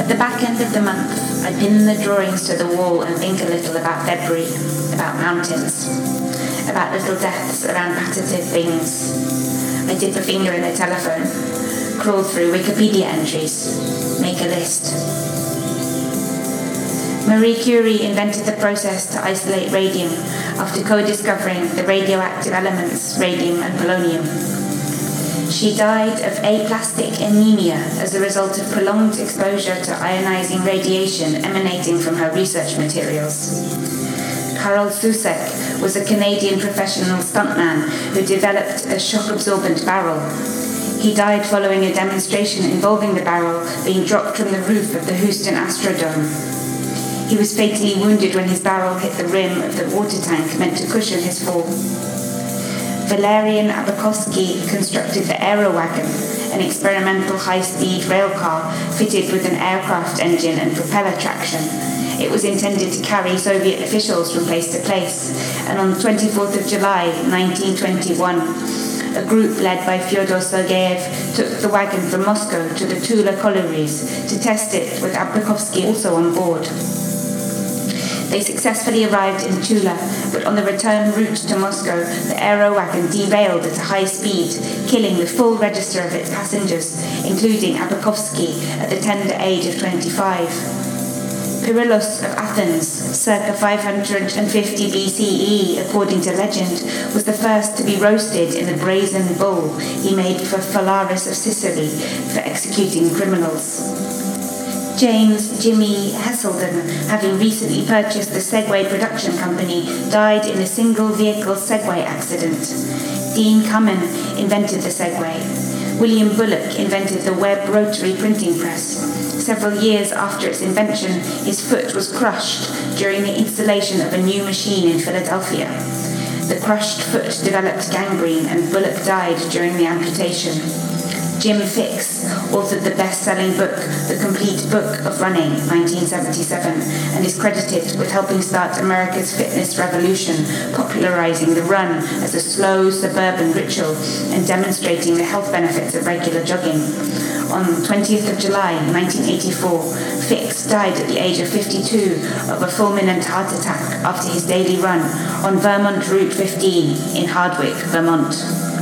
At the back end of the month, I pin the drawings to the wall and think a little about February, about mountains, about little deaths around patterted things. I dip a finger in the telephone, crawl through Wikipedia entries, make a list. Marie Curie invented the process to isolate radium after co-discovering the radioactive elements radium and polonium. She died of aplastic anemia as a result of prolonged exposure to ionizing radiation emanating from her research materials. Karol Susek was a Canadian professional stuntman who developed a shock-absorbent barrel. He died following a demonstration involving the barrel being dropped from the roof of the Houston Astrodome. He was fatally wounded when his barrel hit the rim of the water tank meant to cushion his fall. Valerian Abakovsky constructed the Aerowagon, an experimental high-speed rail car fitted with an aircraft engine and propeller traction. It was intended to carry Soviet officials from place to place, and on the 24th of July, 1921, a group led by Fyodor Sergeyev took the wagon from Moscow to the Tula collieries to test it with Abakovsky also on board. They successfully arrived in Tula, but on the return route to Moscow, the Aerowagon derailed at a high speed, killing the full register of its passengers, including Abakovsky at the tender age of 25. Pyrrhus of Athens, circa 550 BCE, according to legend, was the first to be roasted in a brazen bull he made for Phalaris of Sicily for executing criminals. James Jimmy Heselden, having recently purchased the Segway production company, died in a single-vehicle Segway accident. Dean Cumming invented the Segway. William Bullock invented the Webb rotary printing press. Several years after its invention, his foot was crushed during the installation of a new machine in Philadelphia. The crushed foot developed gangrene and Bullock died during the amputation. Jim Fixx authored the best-selling book, The Complete Book of Running, 1977, and is credited with helping start America's fitness revolution, popularizing the run as a slow suburban ritual and demonstrating the health benefits of regular jogging. On 20th of July, 1984, Fixx died at the age of 52 of a fulminant heart attack after his daily run on Vermont Route 15 in Hardwick, Vermont.